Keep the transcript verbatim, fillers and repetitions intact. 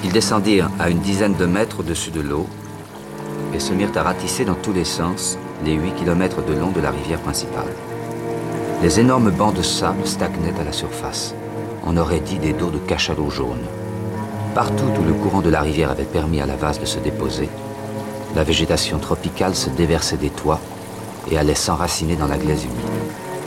Ils descendirent à une dizaine de mètres au-dessus de l'eau et se mirent à ratisser dans tous les sens les huit kilomètres de long de la rivière principale. Les énormes bancs de sable stagnaient à la surface. On aurait dit des dos de cachalot jaune. Partout où le courant de la rivière avait permis à la vase de se déposer, la végétation tropicale se déversait des toits et allait s'enraciner dans la glaise humide.